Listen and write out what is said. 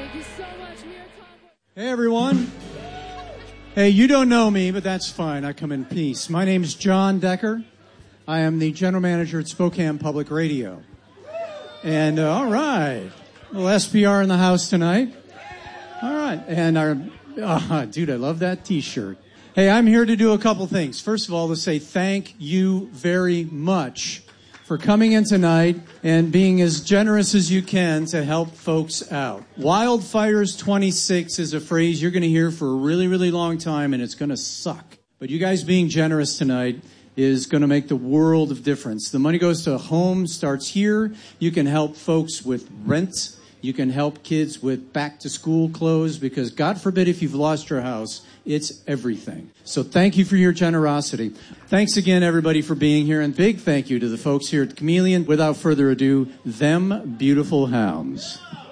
Thank you so much, Mira Tomlin. Hey, everyone. Hey, you don't know me, but that's fine. I come in peace. My name is John Decker. I am the general manager at Spokane Public Radio. And, all right. A little SPR in the house tonight. All right. And dude, I love that T-shirt. Hey, I'm here to do a couple things. First of all, to say thank you very much for coming in tonight and being as generous as you can to help folks out. Wildfires 26 is a phrase you're going to hear for a really, really long time, and it's going to suck. But you guys being generous tonight is going to make the world of difference. The money goes to Home Starts Here. You can help folks with rent. You can help kids with back-to-school clothes because, God forbid, if you've lost your house, it's everything. So thank you for your generosity. Thanks again, everybody, for being here. And big thank you to the folks here at Chameleon. Without further ado, them beautiful hounds.